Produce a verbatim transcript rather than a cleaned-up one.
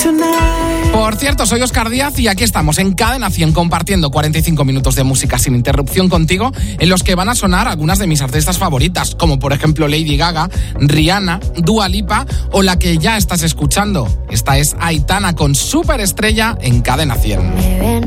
Por cierto, soy Óscar Díaz y aquí estamos en Cadena cien compartiendo cuarenta y cinco minutos de música sin interrupción contigo, en los que van a sonar algunas de mis artistas favoritas, como por ejemplo Lady Gaga, Rihanna, Dua Lipa o la que ya estás escuchando. Esta es Aitana con Superestrella en Cadena cien.